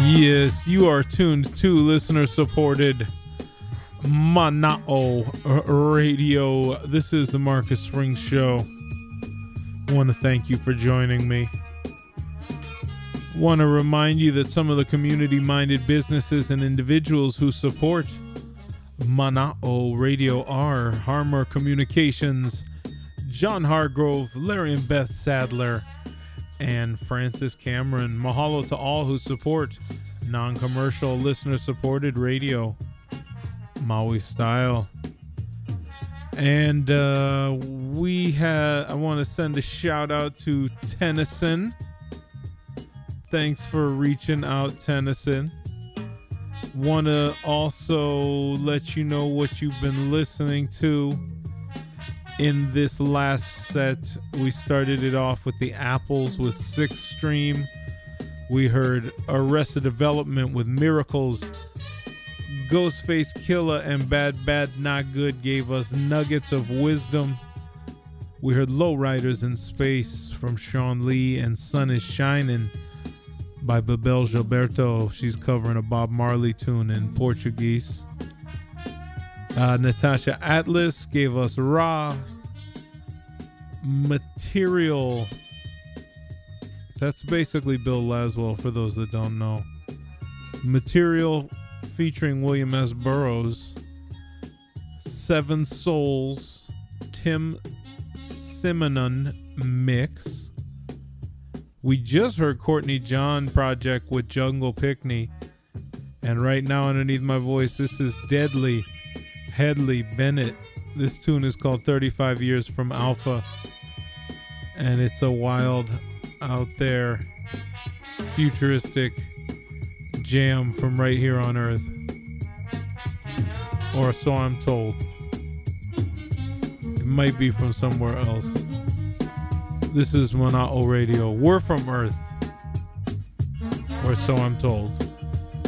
Yes, you are tuned to listener-supported Mana'o Radio. This is the Marcus Springs Show. I want to thank you for joining me. Want to remind you that some of the community-minded businesses and individuals who support Mana'o Radio are Harmer Communications, John Hargrove, Larry and Beth Sadler, and Francis Cameron. Mahalo to all who support non-commercial, listener-supported radio, Maui style. And I want to send a shout out to Tennyson. Thanks for reaching out, Tennyson. Want to also let you know what you've been listening to. In this last set, we started it off with the Apples with Sixth Stream. We heard Arrested Development with Miracles. Ghostface Killer and Bad Bad Not Good gave us Nuggets of Wisdom. We heard Lowriders in Space from Sean Lee and Sun is Shining by Bebel Gilberto. She's covering a Bob Marley tune in Portuguese. Natasha Atlas gave us Raw. Material. That's basically Bill Laswell for those that don't know. Material featuring William S. Burroughs. Seven Souls. Tim Simonon mix. We just heard Courtney John Project with Jungle Picnic. And right now underneath my voice, this is Deadly Headley Bennett. This tune is called 35 Years from Alpha. And it's a wild, out there, futuristic jam from right here on Earth. Or so I'm told. It might be from somewhere else. This is Mana'o Radio. We're from Earth. Or so I'm told.